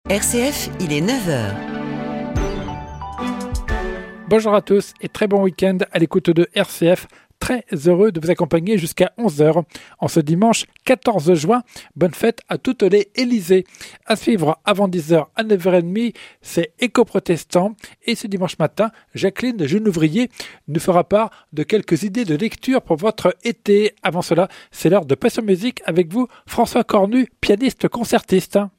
RCF, il est 9h. Bonjour à tous et très bon week-end à l'écoute de RCF. Très heureux de vous accompagner jusqu'à 11h. En ce dimanche 14 juin, bonne fête à toutes les Élysées. À suivre avant 10h à 9h30, c'est Éco-Protestant. Et ce dimanche matin, Jacqueline Jeunouvrier nous fera part de quelques idées de lecture pour votre été. Avant cela, c'est l'heure de Passion Musique avec vous, François Cornu, pianiste concertiste.